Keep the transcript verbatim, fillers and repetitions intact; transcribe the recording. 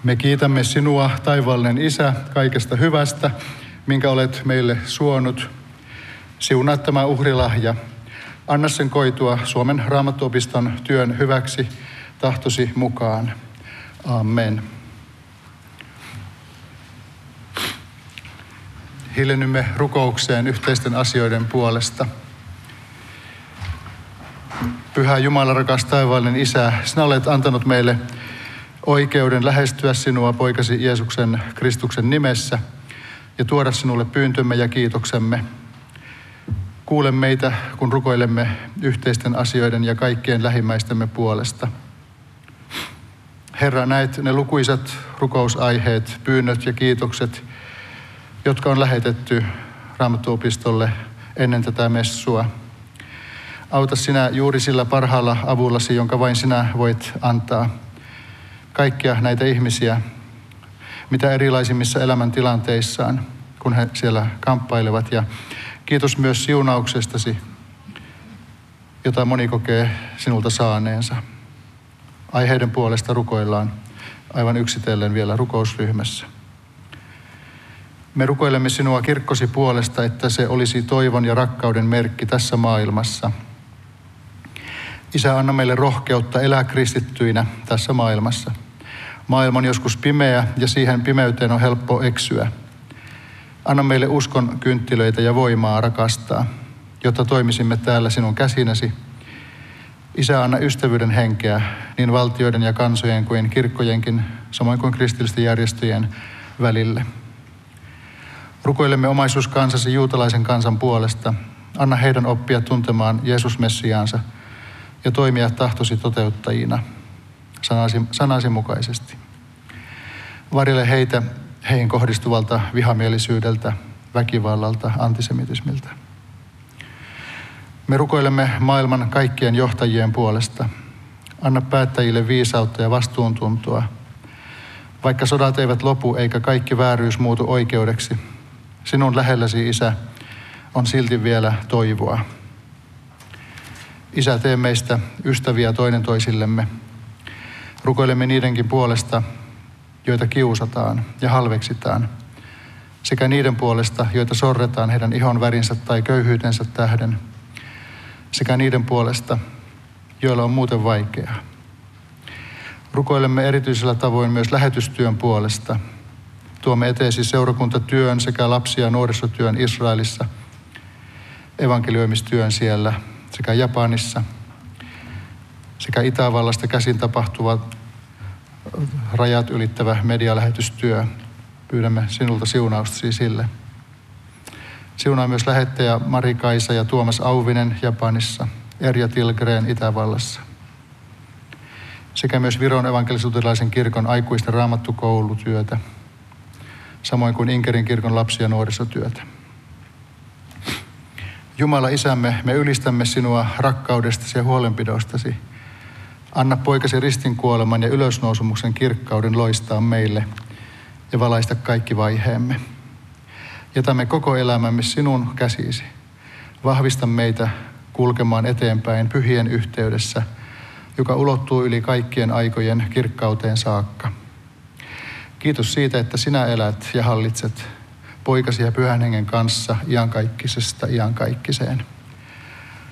Me kiitämme sinua, taivaallinen Isä, kaikesta hyvästä, minkä olet meille suonut. Siunaa tämä uhrilahja. Anna sen koitua Suomen Raamattuopiston työn hyväksi tahtosi mukaan. Amen. Hiljennymme rukoukseen yhteisten asioiden puolesta. Pyhä Jumala, rakas taivaallinen Isä, sinä olet antanut meille oikeuden lähestyä sinua poikasi Jeesuksen Kristuksen nimessä ja tuoda sinulle pyyntömme ja kiitoksemme. Kuule meitä, kun rukoilemme yhteisten asioiden ja kaikkien lähimmäistemme puolesta. Herra, näet ne lukuisat rukousaiheet, pyynnöt ja kiitokset, jotka on lähetetty Raamattuopistolle ennen tätä messua. Auta sinä juuri sillä parhaalla avullasi, jonka vain sinä voit antaa. Kaikkia näitä ihmisiä, mitä erilaisimmissa elämäntilanteissaan, kun he siellä kamppailevat. Ja kiitos myös siunauksestasi, jota moni kokee sinulta saaneensa. Aiheiden puolesta rukoillaan aivan yksitellen vielä rukousryhmässä. Me rukoilemme sinua kirkkosi puolesta, että se olisi toivon ja rakkauden merkki tässä maailmassa. Isä, anna meille rohkeutta elää kristittyinä tässä maailmassa. Maailma on joskus pimeä ja siihen pimeyteen on helppo eksyä. Anna meille uskon kynttilöitä ja voimaa rakastaa, jotta toimisimme täällä sinun käsinäsi. Isä, anna ystävyyden henkeä niin valtioiden ja kansojen kuin kirkkojenkin, samoin kuin kristillisten järjestöjen välille. Rukoilemme omaisuuskansasi juutalaisen kansan puolesta. Anna heidän oppia tuntemaan Jeesus Messiaansa ja toimia tahtosi toteuttajina sanasi, sanasi mukaisesti. Varjele heitä heihin kohdistuvalta vihamielisyydeltä, väkivallalta, antisemitismiltä. Me rukoilemme maailman kaikkien johtajien puolesta. Anna päättäjille viisautta ja vastuuntuntoa. Vaikka sodat eivät lopu eikä kaikki vääryys muutu oikeudeksi, sinun lähelläsi, Isä, on silti vielä toivoa. Isä, tee meistä ystäviä toinen toisillemme. Rukoilemme niidenkin puolesta, joita kiusataan ja halveksitaan, sekä niiden puolesta, joita sorretaan heidän ihon värinsä tai köyhyytensä tähden, sekä niiden puolesta, joilla on muuten vaikeaa. Rukoilemme erityisellä tavoin myös lähetystyön puolesta. Tuomme eteesi seurakuntatyön sekä lapsi- ja nuorisotyön Israelissa, evankelioimistyön siellä sekä Japanissa, sekä Itävallasta käsin tapahtuva rajat ylittävä medialähetystyö. Pyydämme sinulta siunaustasi sille. Siunaa myös lähettäjä Mari-Kaisa ja Tuomas Auvinen Japanissa, Erja Tilgren Itävallassa. Sekä myös Viron evankelis-luterilaisen kirkon aikuisten raamattukoulutyötä, samoin kuin Inkerin kirkon lapsi- ja nuorisotyötä. Jumala Isämme, me ylistämme sinua rakkaudestasi ja huolenpidostasi. Anna poikasi ristinkuoleman ja ylösnousumuksen kirkkauden loistaa meille ja valaista kaikki vaiheemme. Jätämme koko elämämme sinun käsisi. Vahvista meitä kulkemaan eteenpäin pyhien yhteydessä, joka ulottuu yli kaikkien aikojen kirkkauteen saakka. Kiitos siitä, että sinä elät ja hallitset poikasi ja pyhän hengen kanssa iankaikkisesta iankaikkiseen.